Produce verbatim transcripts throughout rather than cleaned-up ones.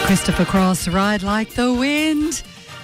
Christopher Cross, Ride Like the Wind.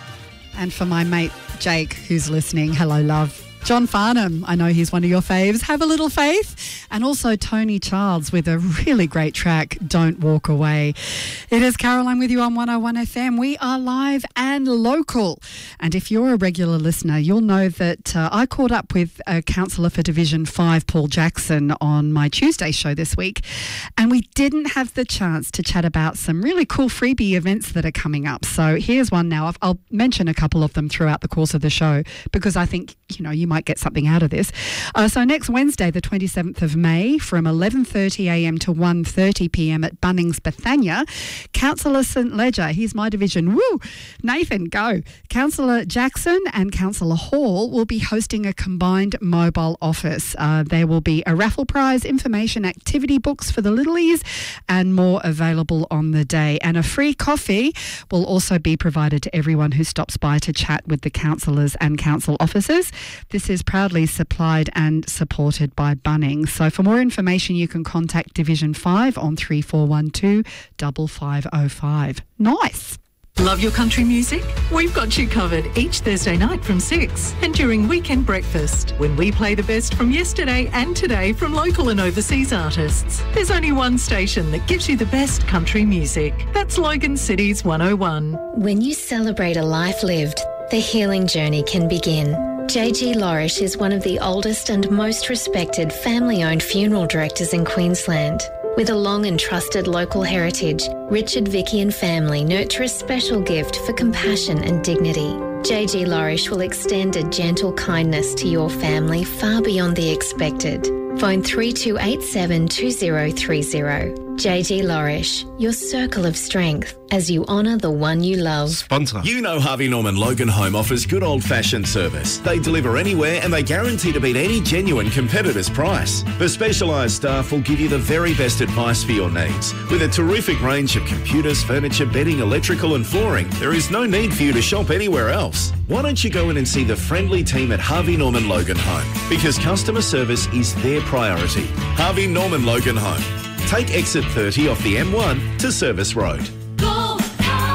And for my mate Jake, who's listening, hello, love. John Farnham, I know he's one of your faves, Have a Little Faith. And also Tony Childs with a really great track, Don't Walk Away. It is Caroline with you on one oh one F M. We are live and local. And if you're a regular listener, you'll know that uh, I caught up with a councillor for Division five, Paul Jackson, on my Tuesday show this week. And we didn't have the chance to chat about some really cool freebie events that are coming up. So here's one now. I've, I'll mention a couple of them throughout the course of the show because I think, you know, you might get something out of this. Uh, so next Wednesday, the twenty-seventh of May, from eleven thirty a m to one thirty p m at Bunnings, Bethania, Councillor St Ledger, here's my division, woo, Nathan, go. Councillor Jackson and Councillor Hall will be hosting a combined mobile office. Uh, there will be a raffle prize, information, activity books for the littlies, and more available on the day. And a free coffee will also be provided to everyone who stops by to chat with the councillors and council officers. This is proudly supplied and supported by Bunnings. So for more information, you can contact Division five on three four one two, five five oh five. Nice. Love your country music? We've got you covered each Thursday night from six and during Weekend Breakfast, when we play the best from yesterday and today from local and overseas artists. There's only one station that gives you the best country music. That's Logan City's one oh one. When you celebrate a life lived, the healing journey can begin. J G Lorish is one of the oldest and most respected family-owned funeral directors in Queensland. With a long and trusted local heritage, Richard, Vicky and family nurture a special gift for compassion and dignity. J G Lorish will extend a gentle kindness to your family far beyond the expected. Phone three two eight seven, two zero three zero. J G Lorish, your circle of strength as you honour the one you love. Sponsor. You know Harvey Norman Logan Home offers good old-fashioned service. They deliver anywhere and they guarantee to beat any genuine competitor's price. The specialised staff will give you the very best advice for your needs. With a terrific range of computers, furniture, bedding, electrical and flooring, there is no need for you to shop anywhere else. Why don't you go in and see the friendly team at Harvey Norman Logan Home? Because customer service is their priority. Harvey Norman Logan Home. Take exit thirty off the M one to Service Road. Go,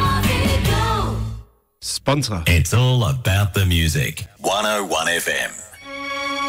Harvey, go. Sponsor. It's all about the music. one oh one F M.